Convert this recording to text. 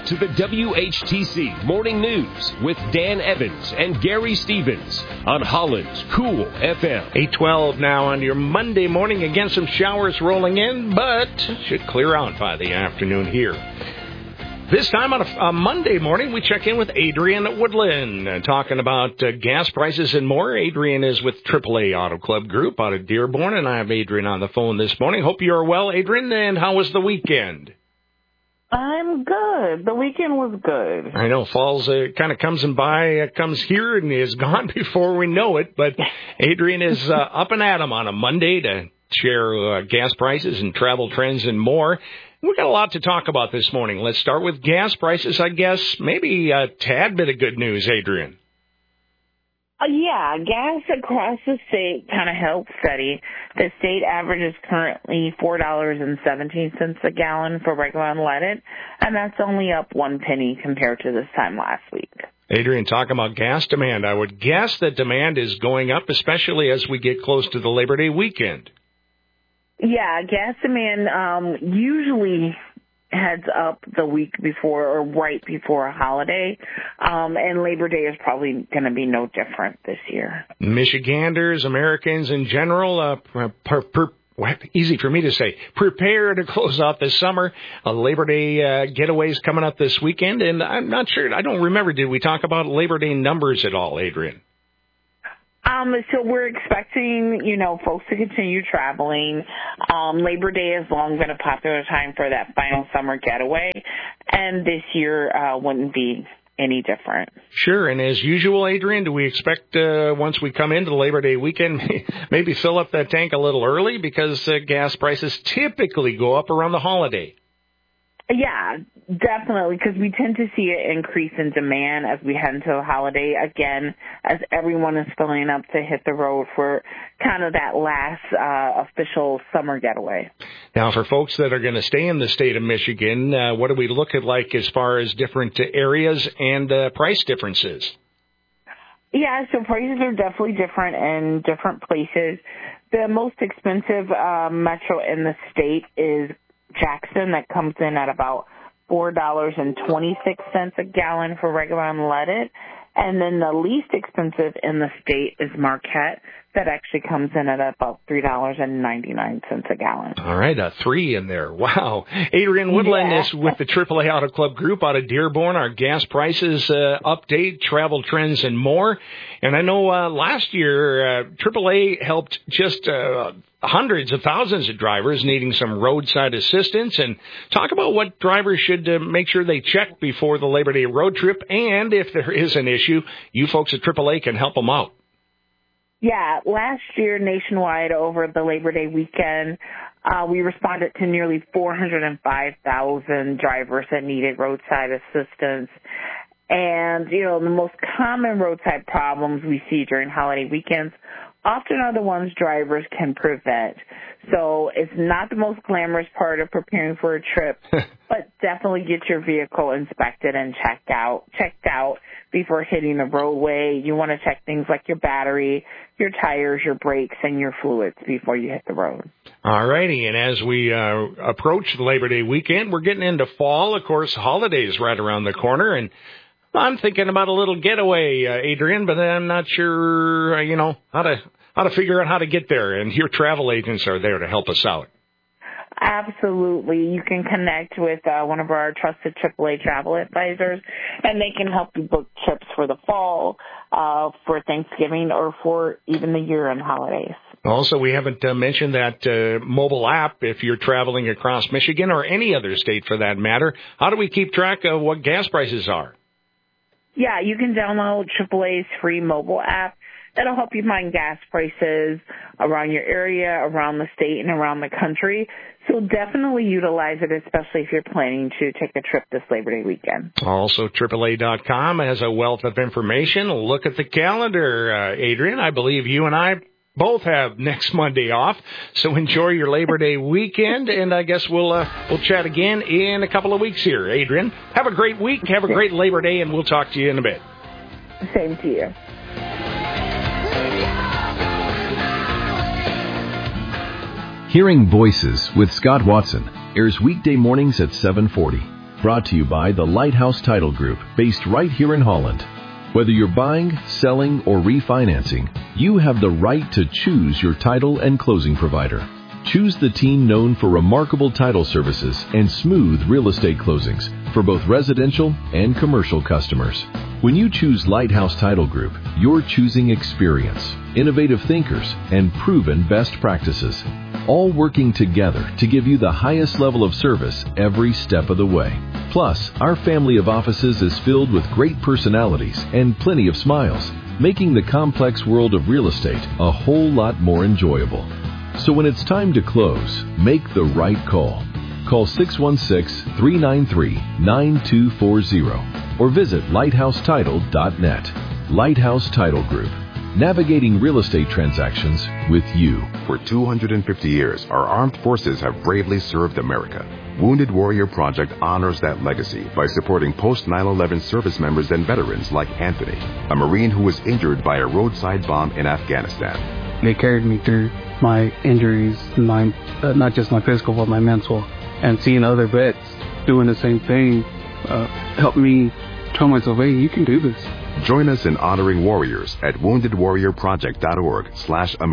to the WHTC Morning News with Dan Evans and Gary Stevens on Holland's Cool FM. 8:12 now on your Monday morning. Again, some showers rolling in, but should clear out by the afternoon here. This time on a Monday morning, we check in with Adrian Woodland, talking about gas prices and more. Adrian is with AAA Auto Club Group out of Dearborn, and I have Adrian on the phone this morning. Hope you're well, Adrian, and how was the weekend? I'm good. The weekend was good. I know fall's kind of comes here and is gone before we know it, but Adrian is up and at 'em on a Monday to share gas prices and travel trends and more. We've got a lot to talk about this morning. Let's start with gas prices, I guess. Maybe a tad bit of good news, Adrian. Yeah, gas across the state kind of held steady. The state average is currently $4.17 a gallon for regular unleaded, and that's only up 1 penny compared to this time last week. Adrian, talking about gas demand, I would guess that demand is going up, especially as we get close to the Labor Day weekend. Yeah, gas demand usually heads up the week before or right before a holiday, and Labor Day is probably going to be no different this year. Michiganders, Americans in general, easy for me to say, prepare to close out this summer. Labor Day getaways coming up this weekend, and I'm not sure, I don't remember, did we talk about Labor Day numbers at all, Adrian? So we're expecting, folks to continue traveling. Labor Day has long been a popular time for that final summer getaway, and this year wouldn't be any different. Sure, and as usual, Adrian, do we expect once we come into the Labor Day weekend, maybe fill up that tank a little early because gas prices typically go up around the holiday? Yeah, definitely, because we tend to see an increase in demand as we head into the holiday, again, as everyone is filling up to hit the road for kind of that last official summer getaway. Now, for folks that are going to stay in the state of Michigan, what do we look at like as far as different areas and price differences? Yeah, so prices are definitely different in different places. The most expensive metro in the state is Jackson. That comes in at about $4.26 a gallon for regular unleaded. And then the least expensive in the state is Marquette. That actually comes in at about $3.99 a gallon. All right, a 3 in there. Wow. Adrian Woodland is with the AAA Auto Club Group out of Dearborn. Our gas prices update, travel trends, and more. And I know last year AAA helped just hundreds of thousands of drivers needing some roadside assistance. And talk about what drivers should make sure they check before the Labor Day road trip. And if there is an issue, you folks at AAA can help them out. Yeah, last year nationwide over the Labor Day weekend, we responded to nearly 405,000 drivers that needed roadside assistance. And, the most common roadside problems we see during holiday weekends often are the ones drivers can prevent. So it's not the most glamorous part of preparing for a trip, but definitely get your vehicle inspected and checked out before hitting the roadway. You want to check things like your battery, your tires, your brakes, and your fluids before you hit the road. All righty, and as we approach the Labor Day weekend, we're getting into fall. Of course, holidays right around the corner, and I'm thinking about a little getaway, Adrian, but I'm not sure, how to figure out how to get there. And your travel agents are there to help us out. Absolutely. You can connect with one of our trusted AAA travel advisors, and they can help you book trips for the fall, for Thanksgiving, or for even the year-end holidays. Also, we haven't mentioned that mobile app if you're traveling across Michigan or any other state for that matter. How do we keep track of what gas prices are? Yeah, you can download AAA's free mobile app. That'll help you find gas prices around your area, around the state, and around the country. So definitely utilize it, especially if you're planning to take a trip this Labor Day weekend. Also, AAA.com has a wealth of information. Look at the calendar, Adrian. I believe you and I both have next Monday off, so enjoy your Labor Day weekend, and I guess we'll chat again in a couple of weeks here. Adrian, have a great week, have a great Labor Day, and we'll talk to you in a bit. Same to you. Hearing Voices with Scott Watson airs weekday mornings at 7:40. Brought to you by the Lighthouse Title Group, based right here in Holland. Whether you're buying, selling, or refinancing, you have the right to choose your title and closing provider. Choose the team known for remarkable title services and smooth real estate closings for both residential and commercial customers. When you choose Lighthouse Title Group, you're choosing experience, innovative thinkers, and proven best practices, all working together to give you the highest level of service every step of the way. Plus, our family of offices is filled with great personalities and plenty of smiles, making the complex world of real estate a whole lot more enjoyable. So when it's time to close, make the right call. Call 616-393-9240 or visit lighthousetitle.net. Lighthouse Title Group, navigating real estate transactions with you. For 250 years, our armed forces have bravely served America. Wounded Warrior Project honors that legacy by supporting post-9/11 service members and veterans like Anthony, a Marine who was injured by a roadside bomb in Afghanistan. They carried me through my injuries, not just my physical, but my mental. And seeing other vets doing the same thing helped me tell myself, hey, you can do this. Join us in honoring warriors at woundedwarriorproject.org/America.